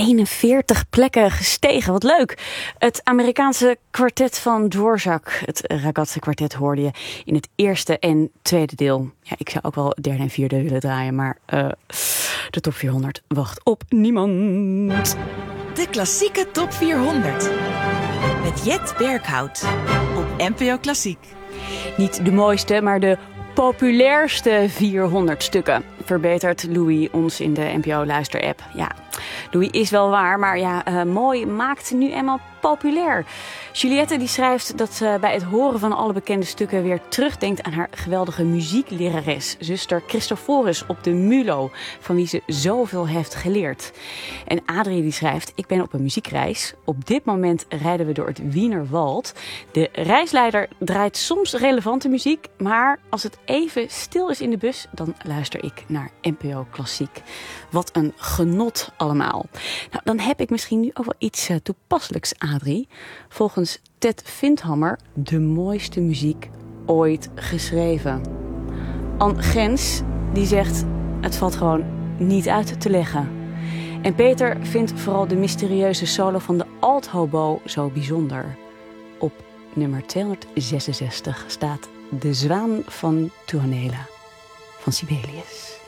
41 plekken gestegen. Wat leuk. Het Amerikaanse kwartet van Dvorak, het Ragazzi kwartet, hoorde je in het eerste en tweede deel. Ja, ik zou ook wel het derde en vierde willen draaien, maar de top 400 wacht op niemand. De klassieke top 400. Met Jet Berghout op NPO Klassiek. Niet de mooiste, maar de populairste 400 stukken, verbetert Louis ons in de NPO-luisterapp. Ja, Louis is wel waar, maar mooi maakt nu eenmaal populair. Juliette die schrijft dat ze bij het horen van alle bekende stukken weer terugdenkt aan haar geweldige muzieklerares, zuster Christophorus op de Mulo, van wie ze zoveel heeft geleerd. En Adrie die schrijft: ik ben op een muziekreis. Op dit moment rijden we door het Wienerwald. De reisleider draait soms relevante muziek, maar als het even stil is in de bus, dan luister ik naar NPO Klassiek. Wat een genot allemaal. Nou, dan heb ik misschien nu ook wel iets toepasselijks, Adrie. Volgens Ted Vindhammer de mooiste muziek ooit geschreven. Anne Gens die zegt: het valt gewoon niet uit te leggen. En Peter vindt vooral de mysterieuze solo van de althobo zo bijzonder. Op nummer 266 staat De Zwaan van Tuonela van Sibelius.